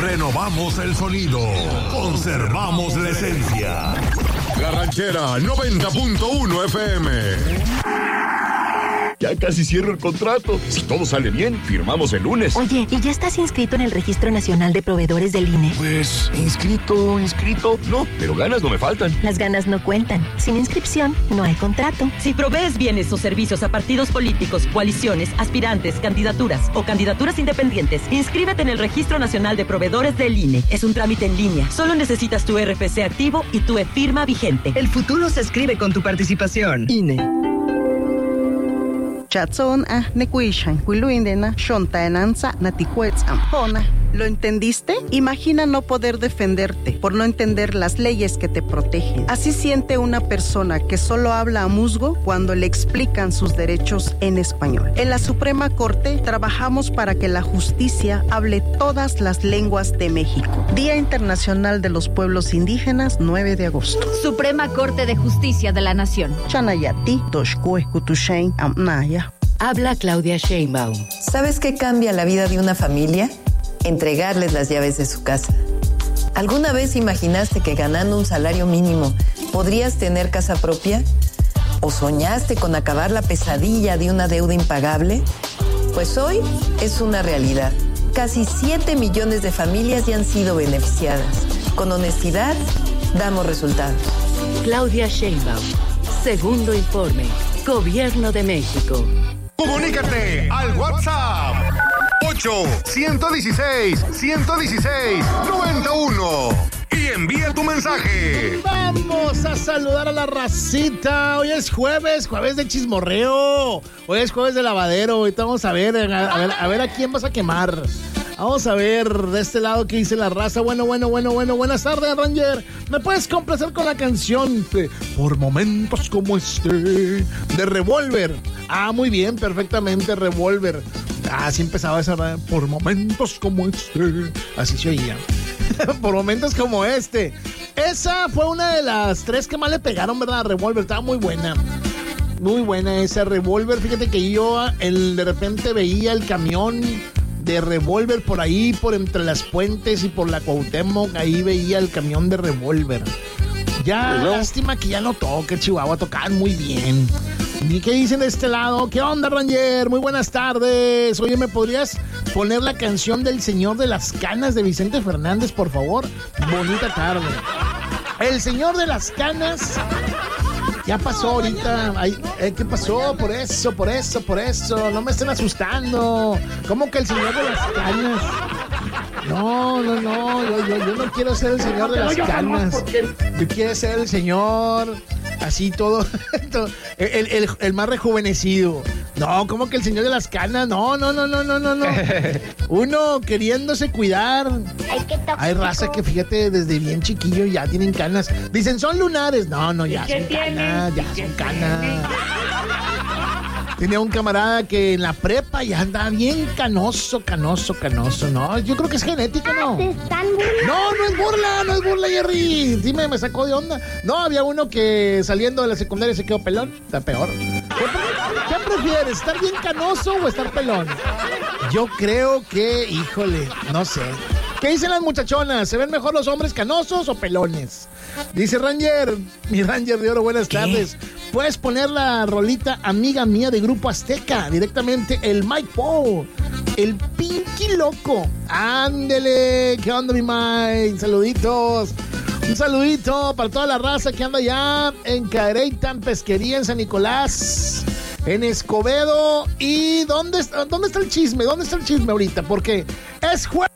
Renovamos el sonido. Conservamos la esencia. La Ranchera 90.1 FM. Ya casi cierro el contrato. Si todo sale bien, firmamos el lunes. Oye, ¿y ya estás inscrito en el Registro Nacional de Proveedores del INE? Pues, inscrito. No, pero ganas no me faltan. Las ganas no cuentan. Sin inscripción, no hay contrato. Si provees bienes o servicios a partidos políticos, coaliciones, aspirantes, candidaturas o candidaturas independientes, inscríbete en el Registro Nacional de Proveedores del INE. Es un trámite en línea. Solo necesitas tu RFC activo y tu e-firma vigente. El futuro se escribe con tu participación. INE. Chatson nekuishan kuiluindena shontaenanza natijuetzam. ¿Lo entendiste? Imagina no poder defenderte por no entender las leyes que te protegen. Así siente una persona que solo habla a musgo cuando le explican sus derechos en español. En la Suprema Corte trabajamos para que la justicia hable todas las lenguas de México. Día Internacional de los Pueblos Indígenas, 9 de agosto. Suprema Corte de Justicia de la Nación. Chanayati, Toshkue, Kutushain, Amnaya. Habla Claudia Sheinbaum. ¿Sabes qué cambia la vida de una familia? Entregarles las llaves de su casa. ¿Alguna vez imaginaste que ganando un salario mínimo podrías tener casa propia? ¿O soñaste con acabar la pesadilla de una deuda impagable? Pues hoy es una realidad. Casi 7 millones de familias ya han sido beneficiadas. Con honestidad, damos resultados. Claudia Sheinbaum. Segundo informe. Gobierno de México. Comunícate al WhatsApp 8-116-116-91 y envía tu mensaje. Vamos a saludar a la racita. Hoy es jueves de chismorreo. Hoy es jueves de lavadero. Ahorita vamos a ver a quién vas a quemar. Vamos a ver de este lado qué dice la raza. Bueno. Buenas tardes, Ranger. ¿Me puedes complacer con la canción Por Momentos Como Este de Revolver? Ah, muy bien, perfectamente, Revolver. Así empezaba esa radio. Por momentos como este. Así se oía. Por momentos como este. Esa fue una de las 3 que más le pegaron, ¿verdad? Revolver, estaba muy buena. Muy buena esa Revolver. Fíjate que yo de repente veía el camión de Revolver por ahí, por entre las puentes y por la Cuauhtémoc. Ahí veía el camión de Revolver. Ya, lástima que ya no toque Chihuahua. Tocaban muy bien. ¿Y qué dicen de este lado? ¿Qué onda, Ranger? Muy buenas tardes. Oye, ¿me podrías poner la canción del Señor de las Canas de Vicente Fernández, por favor? Bonita tarde. El Señor de las Canas ya pasó ahorita. Ay, ¿qué pasó? Por eso. No me estén asustando. ¿Cómo que el Señor de las Canas? No. Yo no quiero ser el Señor de las Canas. Yo quiero ser el Señor así todo el más rejuvenecido. No, ¿cómo que el Señor de las Canas? No. Uno queriéndose cuidar. Hay raza que, fíjate, desde bien chiquillo ya tienen canas. Dicen, son lunares. No, ya son canas. Tenía un camarada que en la prepa ya andaba bien canoso. No, yo creo que es genética, ¿no? ¿Se están burlando? No es burla, Jerry. Dime, me sacó de onda. No, había uno que saliendo de la secundaria se quedó pelón. Está peor. ¿Qué prefieres, estar bien canoso o estar pelón? Yo creo que, híjole, no sé. ¿Qué dicen las muchachonas? ¿Se ven mejor los hombres canosos o pelones? Dice Ranger, mi Ranger de oro, buenas tardes. Puedes poner la rolita Amiga Mía de Grupo Azteca, directamente el Mike Paul, el Pinky Loco. Ándele, ¿qué onda, mi Mike? Saluditos. Un saludito para toda la raza que anda allá en Cadereytan, Pesquería, en San Nicolás, en Escobedo. ¿Y dónde está el chisme? ¿Dónde está el chisme ahorita? Porque es jueves.